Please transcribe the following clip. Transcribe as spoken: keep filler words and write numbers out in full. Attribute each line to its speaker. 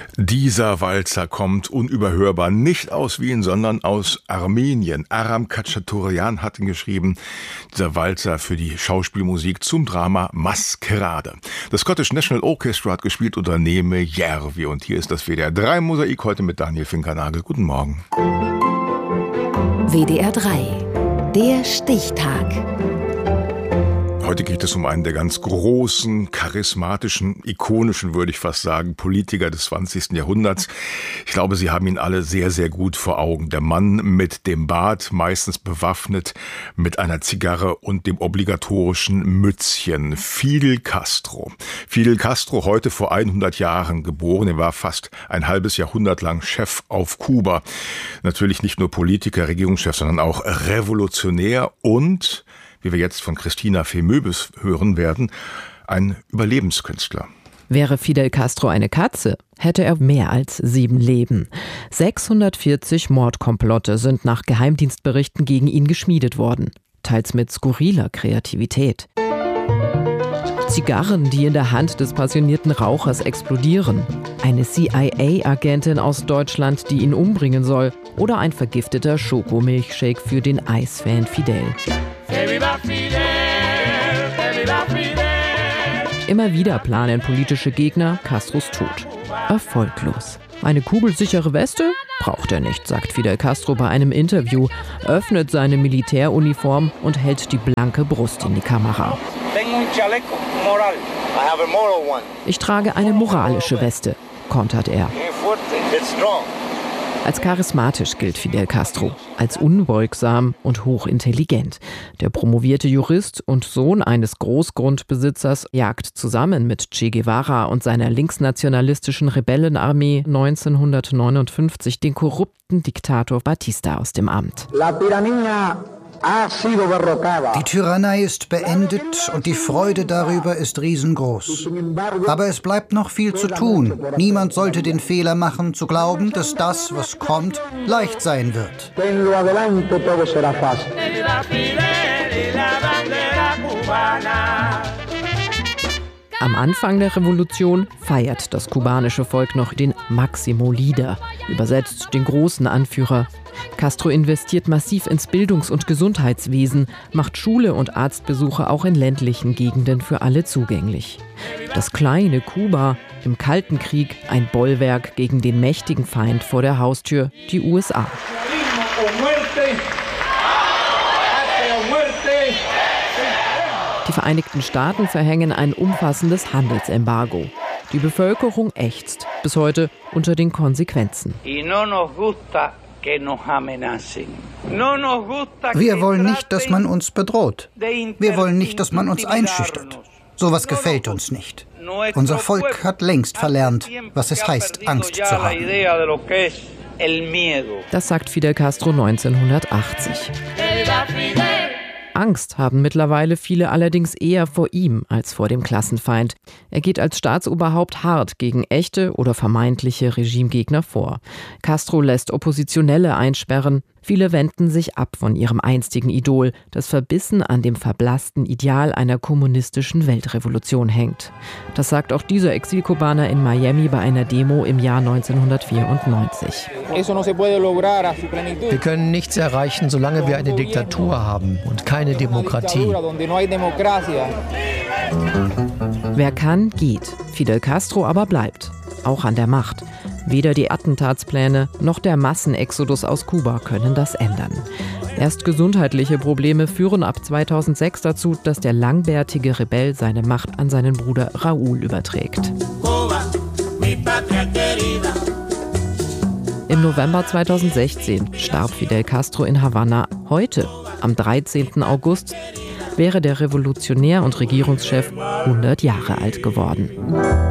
Speaker 1: Dieser Walzer kommt unüberhörbar nicht aus Wien, sondern aus Armenien. Aram Khachaturian hat ihn geschrieben, dieser Walzer für die Schauspielmusik zum Drama Maskerade. Das Scottish National Orchestra hat gespielt unter Neme Järvi. Und hier ist das W D R drei Mosaik heute mit Daniel Finkernagel. Guten Morgen.
Speaker 2: W D R drei, der Stichtag.
Speaker 1: Heute geht es um einen der ganz großen, charismatischen, ikonischen, würde ich fast sagen, Politiker des zwanzigsten Jahrhunderts. Ich glaube, Sie haben ihn alle sehr, sehr gut vor Augen. Der Mann mit dem Bart, meistens bewaffnet mit einer Zigarre und dem obligatorischen Mützchen. Fidel Castro. Fidel Castro, heute vor hundert Jahren geboren. Er war fast ein halbes Jahrhundert lang Chef auf Kuba. Natürlich nicht nur Politiker, Regierungschef, sondern auch Revolutionär und, wie wir jetzt von Christina Fehmöbis hören werden, ein Überlebenskünstler.
Speaker 3: Wäre Fidel Castro eine Katze, hätte er mehr als sieben Leben. sechshundertvierzig Mordkomplotte sind nach Geheimdienstberichten gegen ihn geschmiedet worden, teils mit skurriler Kreativität. Zigarren, die in der Hand des passionierten Rauchers explodieren. Eine C I A-Agentin aus Deutschland, die ihn umbringen soll. Oder ein vergifteter Schokomilchshake für den Eisfan Fidel. Immer wieder planen politische Gegner Castros Tod. Erfolglos. Eine kugelsichere Weste? Braucht er nicht, sagt Fidel Castro bei einem Interview, öffnet seine Militäruniform und hält die blanke Brust in die Kamera. Ich trage eine moralische Weste, kontert er. Als charismatisch gilt Fidel Castro, als unbeugsam und hochintelligent. Der promovierte Jurist und Sohn eines Großgrundbesitzers jagt zusammen mit Che Guevara und seiner linksnationalistischen Rebellenarmee neunzehnhundertneunundfünfzig den korrupten Diktator Batista aus dem Amt.
Speaker 4: Die Tyrannei ist beendet und die Freude darüber ist riesengroß. Aber es bleibt noch viel zu tun. Niemand sollte den Fehler machen, zu glauben, dass das, was kommt, leicht sein wird.
Speaker 3: Am Anfang der Revolution feiert das kubanische Volk noch den Máximo Líder, übersetzt den großen Anführer. Castro investiert massiv ins Bildungs- und Gesundheitswesen, macht Schule und Arztbesuche auch in ländlichen Gegenden für alle zugänglich. Das kleine Kuba, im Kalten Krieg ein Bollwerk gegen den mächtigen Feind vor der Haustür, die U S A. Die Vereinigten Staaten verhängen ein umfassendes Handelsembargo. Die Bevölkerung ächzt bis heute unter den Konsequenzen.
Speaker 4: Wir wollen nicht, dass man uns bedroht. Wir wollen nicht, dass man uns einschüchtert. Sowas gefällt uns nicht. Unser Volk hat längst verlernt, was es heißt, Angst zu haben.
Speaker 3: Das sagt Fidel Castro neunzehnhundertachtzig. Angst haben mittlerweile viele allerdings eher vor ihm als vor dem Klassenfeind. Er geht als Staatsoberhaupt hart gegen echte oder vermeintliche Regimegegner vor. Castro lässt Oppositionelle einsperren. Viele wenden sich ab von ihrem einstigen Idol, das verbissen an dem verblassten Ideal einer kommunistischen Weltrevolution hängt. Das sagt auch dieser Exilkubaner in Miami bei einer Demo im Jahr neunzehnhundertvierundneunzig.
Speaker 5: Wir können nichts erreichen, solange wir eine Diktatur haben und keine Demokratie.
Speaker 3: Wer kann, geht. Fidel Castro aber bleibt. Auch an der Macht. Weder die Attentatspläne noch der Massenexodus aus Kuba können das ändern. Erst gesundheitliche Probleme führen ab zweitausendsechs dazu, dass der langbärtige Rebell seine Macht an seinen Bruder Raúl überträgt. Im November zweitausendsechzehn starb Fidel Castro in Havanna. Heute, am dreizehnten August, wäre der Revolutionär und Regierungschef hundert Jahre alt geworden.